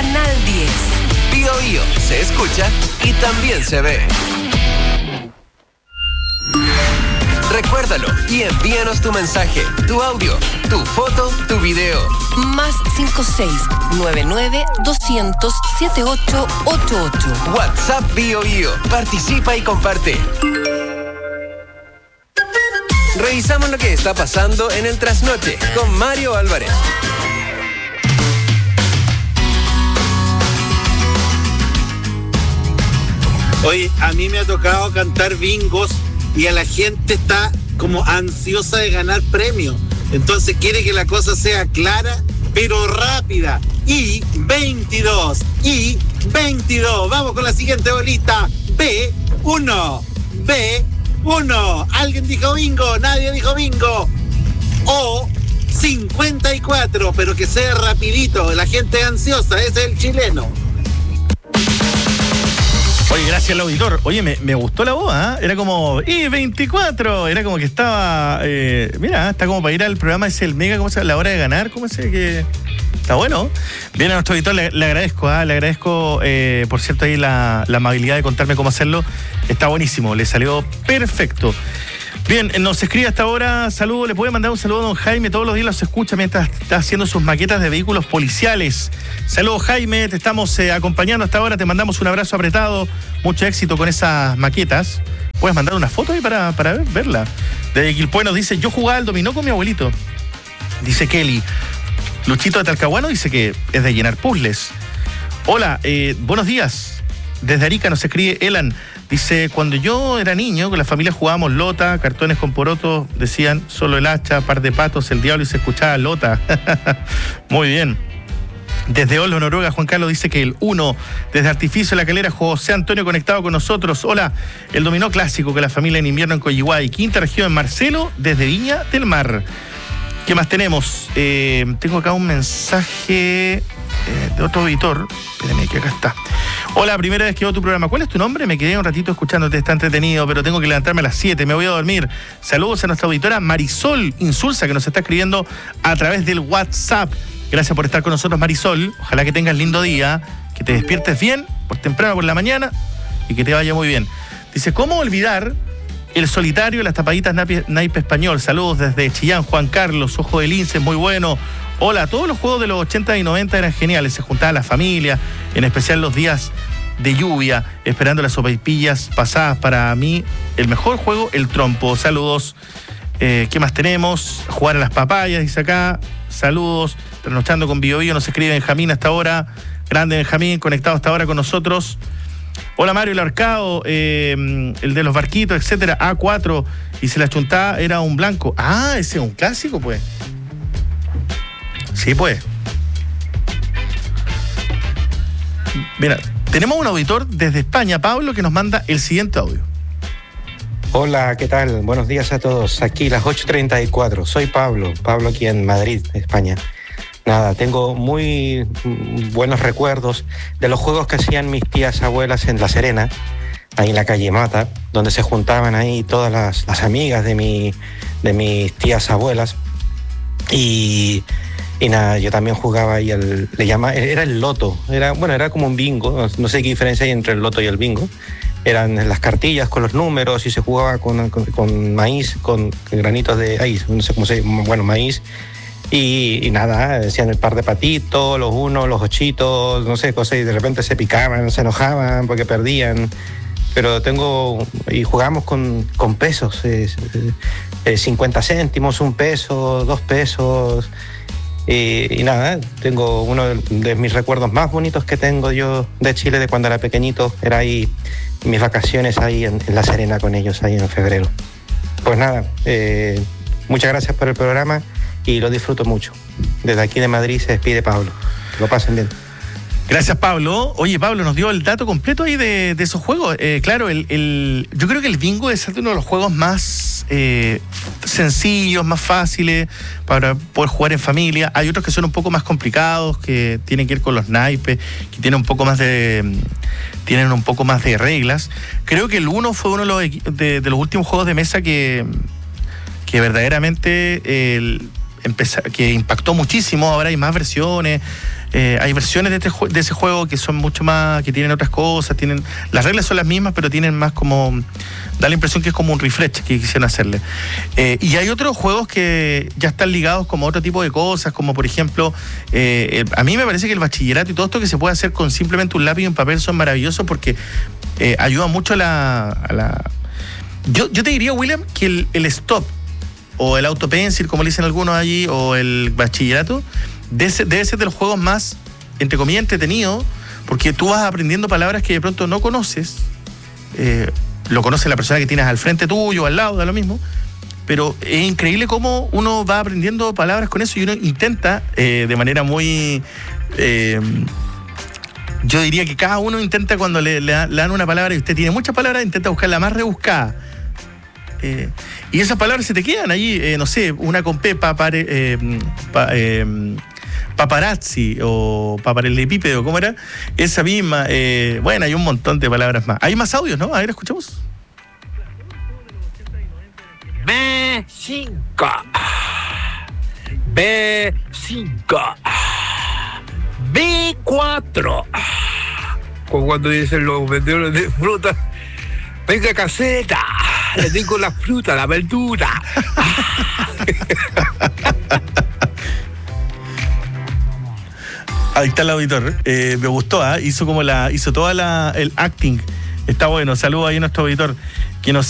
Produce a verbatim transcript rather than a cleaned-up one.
Canal diez. Bio Bio se escucha y también se ve. Recuérdalo y envíanos tu mensaje, tu audio, tu foto, tu video. Más cinco seis nueve nueve doscientos setenta y ocho ochenta y ocho. WhatsApp Bio Bio. Participa y comparte. Revisamos lo que está pasando en el Trasnoche con Mario Álvarez. Oye, a mí me ha tocado cantar bingos y a la gente está como ansiosa de ganar premios. Entonces quiere que la cosa sea clara, pero rápida. Y veintidós, y veintidós. Vamos con la siguiente bolita. B uno, B uno. Alguien dijo bingo, nadie dijo bingo. O cincuenta y cuatro, pero que sea rapidito. La gente es ansiosa, ese es el chileno. Oye, gracias al auditor. Oye, me, me gustó la voz, ¿eh? Era como, y veinticuatro, era como que estaba, eh, mira, está como para ir al programa ese, el Mega, ¿cómo se llama? La hora de ganar, ¿cómo se que está bueno? Bien, a nuestro auditor le, le agradezco, ¿eh? Le agradezco, eh, por cierto, ahí la, la amabilidad de contarme cómo hacerlo. Está buenísimo, le salió perfecto. Bien, nos escribe hasta ahora, saludo, le puede mandar un saludo a don Jaime, todos los días los escucha mientras está haciendo sus maquetas de vehículos policiales. Saludos Jaime, te estamos eh, acompañando hasta ahora, te mandamos un abrazo apretado, mucho éxito con esas maquetas. Puedes mandar una foto ahí para, para ver, verla. De Quilpué nos dice, yo jugaba al dominó con mi abuelito, dice Kelly. Luchito de Talcahuano dice que es de llenar puzzles. Hola, eh, buenos días, desde Arica nos escribe Elan. Dice, cuando yo era niño, con la familia jugábamos lota, cartones con porotos, decían solo el hacha, par de patos, el diablo y se escuchaba lota. Muy bien. Desde Oslo, Noruega, Juan Carlos dice que el uno, desde Artificio La Calera, José Antonio conectado con nosotros. Hola, el dominó clásico que la familia en invierno en Coyihuay, quinta región, Marcelo, desde Viña del Mar. ¿Qué más tenemos? Eh, tengo acá un mensaje eh, de otro auditor. Espérame que acá está. Hola, primera vez que veo tu programa. ¿Cuál es tu nombre? Me quedé un ratito escuchándote, está entretenido, pero tengo que levantarme a las siete, me voy a dormir. Saludos a nuestra auditora Marisol Insulza, que nos está escribiendo a través del WhatsApp. Gracias por estar con nosotros, Marisol. Ojalá que tengas lindo día, que te despiertes bien, por temprano, por la mañana, y que te vaya muy bien. Dice, ¿cómo olvidar el solitario, las tapaditas naipe, naipe español? Saludos desde Chillán, Juan Carlos, Ojo de Lince, muy bueno. Hola, todos los juegos de los ochenta y noventa eran geniales, se juntaba la familia, en especial los días de lluvia, esperando las sopaipillas pasadas. Para mí, el mejor juego, el trompo. Saludos. Eh, ¿Qué más tenemos? Jugar a las papayas, dice acá. Saludos. Trasnochando con Bio Bio, nos escribe Benjamín hasta ahora. Grande Benjamín, conectado hasta ahora con nosotros. Hola Mario, el arcado, eh, el de los barquitos, etcétera, A cuatro, y se la chuntaba era un blanco. Ah, ese es un clásico, pues. Sí, pues. Mira, tenemos un auditor desde España, Pablo, que nos manda el siguiente audio. Hola, ¿qué tal? Buenos días a todos. Aquí las ocho treinta y cuatro. Soy Pablo, Pablo aquí en Madrid, España. Nada, tengo muy buenos recuerdos de los juegos que hacían mis tías abuelas en La Serena, ahí en la calle Mata, donde se juntaban ahí todas las, las amigas de, mi, de mis tías abuelas. Y, y nada, yo también jugaba ahí, el, le llama, era el loto, era, bueno, era como un bingo, no sé qué diferencia hay entre el loto y el bingo. Eran las cartillas con los números y se jugaba con, con, con maíz, con granitos de maíz, no sé cómo se llama, bueno, maíz. Y, y nada, decían el par de patitos, los unos, los ochitos, no sé, cosas, y de repente se picaban, se enojaban porque perdían. Pero tengo, y jugamos con, con pesos, eh, eh, cincuenta céntimos, un peso, dos pesos. Y, y nada, tengo uno de, de mis recuerdos más bonitos que tengo yo de Chile, de cuando era pequeñito, era ahí mis vacaciones ahí en, en La Serena con ellos, ahí en febrero. Pues nada, eh, muchas gracias por el programa. Y lo disfruto mucho. Desde aquí de Madrid se despide Pablo. Que lo pasen bien. Gracias, Pablo. Oye, Pablo nos dio el dato completo ahí de, de esos juegos. Eh, claro, el, el, yo creo que el bingo es uno de los juegos más eh, sencillos, más fáciles para poder jugar en familia. Hay otros que son un poco más complicados, que tienen que ir con los naipes, que tienen un poco más de tienen un poco más de reglas. Creo que el uno fue uno de los, de, de los últimos juegos de mesa que, que verdaderamente el, empezó, que impactó muchísimo. Ahora hay más versiones. Eh, hay versiones de, este, de ese juego que son mucho más, que tienen otras cosas, tienen, las reglas son las mismas, pero tienen más como, da la impresión que es como un refresh que quisieron hacerle. Eh, y hay otros juegos que ya están ligados como a otro tipo de cosas, como por ejemplo, eh, a mí me parece que el bachillerato y todo esto que se puede hacer con simplemente un lápiz y un papel son maravillosos porque eh, ayuda mucho a la... A la yo, yo te diría, William, que el, el stop o el autopencil, como le dicen algunos allí, o el bachillerato, debe ser, debe ser de los juegos más, entre comillas, entretenidos, porque tú vas aprendiendo palabras que de pronto no conoces, eh, lo conoce la persona que tienes al frente tuyo, al lado, da lo mismo, pero es increíble cómo uno va aprendiendo palabras con eso y uno intenta, eh, de manera muy... Eh, yo diría que cada uno intenta cuando le, le, le dan una palabra y usted tiene muchas palabras, intenta buscar la más rebuscada. Eh, y esas palabras se te quedan allí, eh, no sé, una con P, papare, eh, pa, eh, paparazzi o paparalelepípedo, ¿cómo era? Esa misma, eh, bueno, hay un montón de palabras más. Hay más audios, ¿no? A ver, escuchamos. B cinco B cinco B cuatro Como cuando dicen los vendedores de fruta, venga caseta, le tengo la fruta, la verdura. Ahí está el auditor, eh, me gustó, ¿eh? hizo como la, hizo toda la, el acting, está bueno. Saludos ahí a nuestro auditor que nos